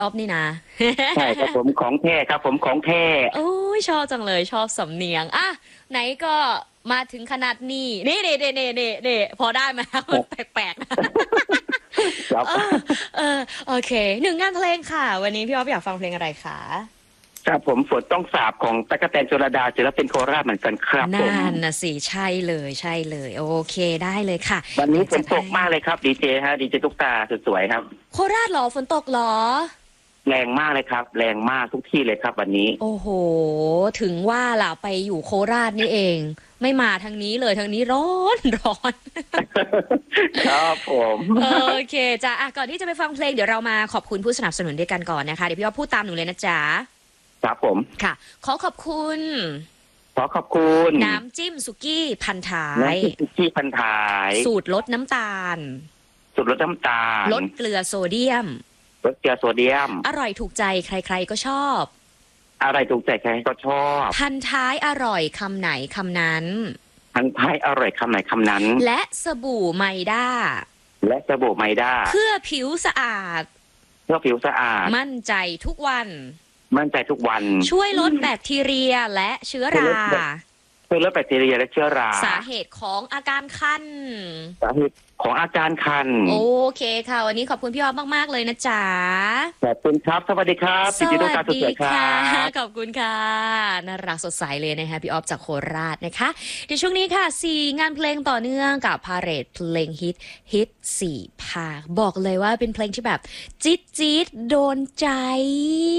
ออฟนี่นะใช่ครับผมของแท้ครับผมของแท้โอ้ยชอบจังเลยชอบสำเนียงอ่ะไหนก็มาถึงขนาดนี้นี่นี่พอได้ไหมมันแปลกๆนะครับเออเออโอเคหนึ่งงานเพลงค่ะวันนี้พี่ออฟอยากฟังเพลงอะไรคะครับผมฝนต้องสาบของตั๊กแตนชลดาศิลปินโคราชเหมือนกันครับผนั่มนนะสิใช่เลยใช่เลยโอเคได้เลยค่ะวันนี้ฝนตเดี๋ยวจัดให้กมากเลยครับดีเจฮะดีเจตุ๊กตาสวยๆครับโคราชเหรอฝนตกเหรอแรงมากเลยครับแรงมากทุกที่เลยครับวันนี้โอ้โหถึงว่าล่ะไปอยู่โคราชนี่เองไม่มาทางนี้เลยทางนี้ร้อนร้อนครับผมโอเคจ้ะอ่ะก่อนที่จะไปฟังเพลงเดี๋ยวเรามาขอบคุณผู้สนับสนุนด้วยกันก่อนนะคะเดี๋ยวพี่ว่าพูดตามหนูเลยนะจ๊ะครับผมค่ะขอขอบคุณขอขอบคุณน้ำจิ้มสุกี้พันท้าน้ำยพริกที่พันท้ายสูตรลดน้ำตาลสูตรลดน้ำตาลลดเกลือโซเดียมลดเกลือโซเดียมอร่อยถูกใจใครๆก็ชอบอะไรถูกใจใครก็ชอบพันท้ายอร่อยคำไหนคำนั้นพันท้ายอร่อยคำไหนคำนั้นและสบู่ไมด้าและสบู่ไมด้าเพื่อผิวสะอาดเพื่อผิวสะอาดมั่นใจทุกวันมั่นใจทุกวันช่วยลดแบคทีเรียและเชื้อราช่วยลดแบคทีเรียและเชื้อราสาเหตุของอาการคันสาเหตุของอาการคันโอเคค่ะวันนี้ขอบคุณพี่ออฟมากๆเลยนะจ๊ะขอบคุณครับสวัสดีครับสวัสดีครัค่ะบขอบคุณค่ะน่ารักสดใสเลยนะคะพี่ออฟจากโคราชนะคะเดี๋ยวช่วงนี้ค่ะ4งานเพลงต่อเนื่องกับพาเหรดเพลงฮิต4ภาคบอกเลยว่าเป็นเพลงที่แบบจี๊ดโดนใจ